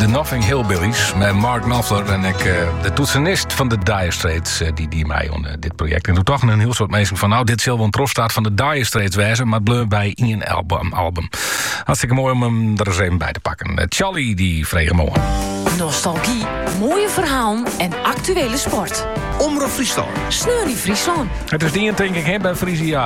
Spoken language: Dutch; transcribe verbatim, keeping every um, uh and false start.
de Nothing Hillbillies met Mark Knopfler. En ik, uh, de toetsenist van de Dire Straits, uh, die, die mij on uh, dit project. En toen toch een heel soort mensen van, nou, dit zal wel een trofstaat van de Dire Straits wijzen, maar het bleef bij één album, album. Hartstikke mooi om hem er eens even bij te pakken. Uh, Charlie, die vregen mooi. Nostalgie, mooie verhalen en actuele sport. Omroep Friesland. Sneur in Friesland. Het is die, denk ik, hè, bij Friesia.